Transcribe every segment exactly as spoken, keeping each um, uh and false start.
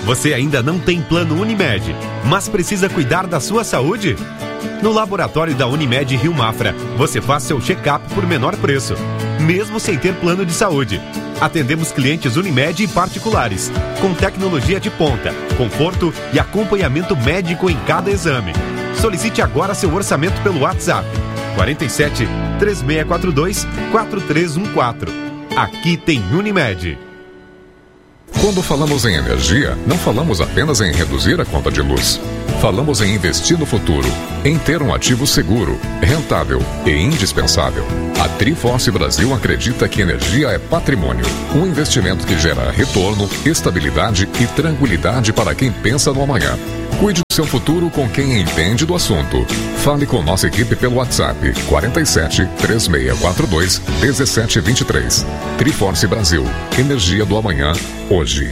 Você ainda não tem plano Unimed, mas precisa cuidar da sua saúde? No laboratório da Unimed Rio Mafra, você faz seu check-up por menor preço, mesmo sem ter plano de saúde. Atendemos clientes Unimed e particulares, com tecnologia de ponta, conforto e acompanhamento médico em cada exame. Solicite agora seu orçamento pelo WhatsApp quarenta e sete, três seis quatro dois, quatro três um quatro. Aqui tem Unimed. Quando falamos em energia, não falamos apenas em reduzir a conta de luz. Falamos em investir no futuro, em ter um ativo seguro, rentável e indispensável. A Triforce Brasil acredita que energia é patrimônio, um investimento que gera retorno, estabilidade e tranquilidade para quem pensa no amanhã. Cuide do seu futuro com quem entende do assunto. Fale com nossa equipe pelo WhatsApp quarenta e sete, três seis quatro dois, um sete dois três. Triforce Brasil. Energia do amanhã, hoje.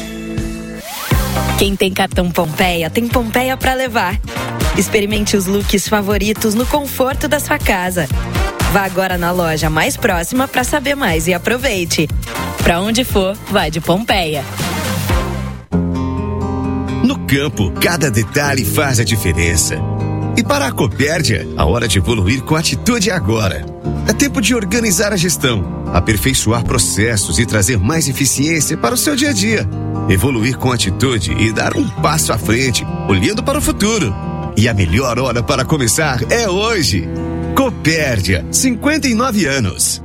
Quem tem cartão Pompeia, tem Pompeia pra levar. Experimente os looks favoritos no conforto da sua casa. Vá agora na loja mais próxima para saber mais e aproveite. Pra onde for, vá de Pompeia. No campo, cada detalhe faz a diferença. E para a Copérdia, a hora de evoluir com atitude é agora. É tempo de organizar a gestão, aperfeiçoar processos e trazer mais eficiência para o seu dia a dia. Evoluir com atitude e dar um passo à frente, olhando para o futuro. E a melhor hora para começar é hoje. Copérdia, cinquenta e nove anos.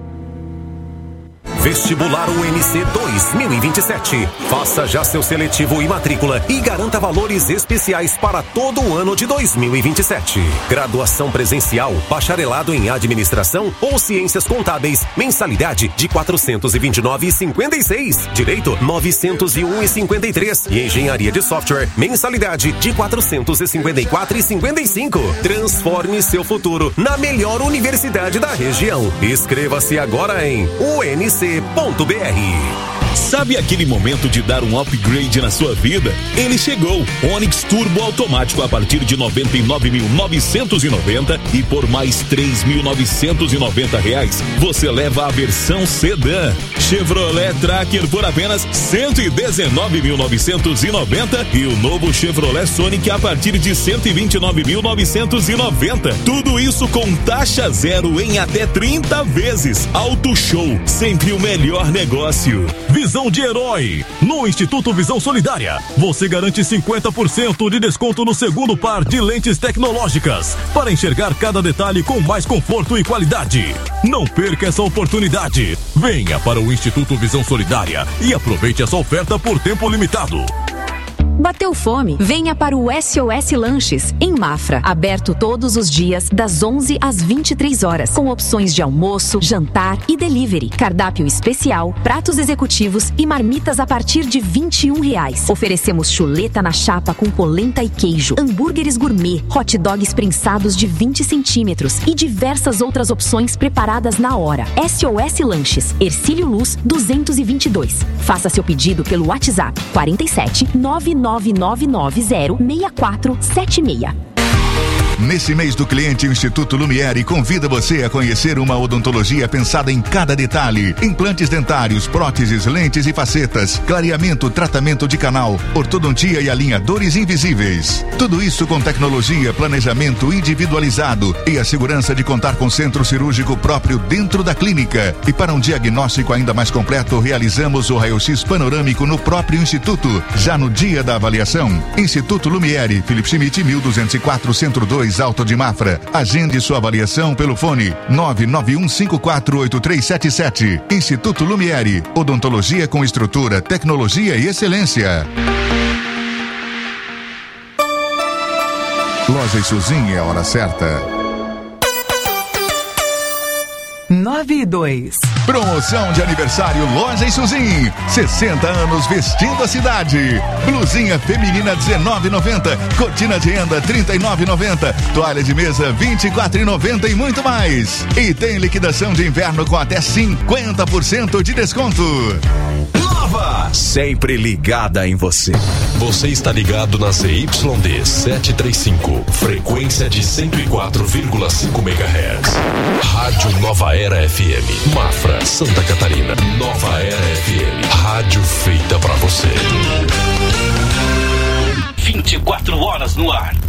Vestibular U N C dois mil e vinte e sete. Faça já seu seletivo e matrícula e garanta valores especiais para todo o ano de dois mil e vinte e sete. Graduação presencial, bacharelado em administração ou ciências contábeis, mensalidade de quatrocentos e vinte e nove reais e cinquenta e seis centavos. Direito, novecentos e um reais e cinquenta e três centavos. E engenharia de software, mensalidade de quatrocentos e cinquenta e quatro reais e cinquenta e cinco centavos. Transforme seu futuro na melhor universidade da região. Inscreva-se agora em U N C ponto B R. Sabe aquele momento de dar um upgrade na sua vida? Ele chegou. Onix Turbo automático a partir de noventa e nove mil novecentos e noventa e por mais três mil novecentos e noventa reais você leva a versão sedã. Chevrolet Tracker por apenas cento e dezenove mil novecentos e noventa e o novo Chevrolet Sonic a partir de cento e vinte e nove mil novecentos e noventa. Tudo isso com taxa zero em até trinta vezes. Auto Show, sempre o melhor negócio. Visão de herói. No Instituto Visão Solidária, você garante cinquenta por cento de desconto no segundo par de lentes tecnológicas para enxergar cada detalhe com mais conforto e qualidade. Não perca essa oportunidade. Venha para o Instituto Visão Solidária e aproveite essa oferta por tempo limitado. Bateu fome? Venha para o S O S Lanches, em Mafra. Aberto todos os dias, das onze às vinte e três horas. Com opções de almoço, jantar e delivery. Cardápio especial, pratos executivos e marmitas a partir de vinte e um reais. Oferecemos chuleta na chapa com polenta e queijo, hambúrgueres gourmet, hot dogs prensados de vinte centímetros e diversas outras opções preparadas na hora. S O S Lanches, Hercílio Luz duzentos e vinte e dois. Faça seu pedido pelo WhatsApp quarenta e sete, nove nove nove nove zero, seis quatro sete seis. Nesse mês do cliente, o Instituto Lumiere convida você a conhecer uma odontologia pensada em cada detalhe. Implantes dentários, próteses, lentes e facetas, clareamento, tratamento de canal, ortodontia e alinhadores invisíveis. Tudo isso com tecnologia, planejamento individualizado e a segurança de contar com centro cirúrgico próprio dentro da clínica. E para um diagnóstico ainda mais completo, realizamos o raio-x panorâmico no próprio Instituto, já no dia da avaliação. Instituto Lumiere, Felipe Schmidt, mil duzentos e quatro, Centro dois, Alto de Mafra. Agende sua avaliação pelo fone nove nove um cinco quatro oito três sete sete. Instituto Lumiere, odontologia com estrutura, tecnologia e excelência. Loja Suzin é a hora certa. nove e dois. Promoção de aniversário Loja Suzin. sessenta anos vestindo a cidade. Blusinha feminina dezenove e noventa. Cortina de renda trinta e nove e noventa. Toalha de mesa vinte e quatro e noventa e muito mais. E tem liquidação de inverno com até cinquenta por cento de desconto. Nova, sempre ligada em você. Você está ligado na Z Y D setecentos e trinta e cinco, frequência de cento e quatro vírgula cinco megahertz. Rádio Nova Era F M, Mafra, Santa Catarina. Nova Era F M, rádio feita pra você. quatro horas no ar.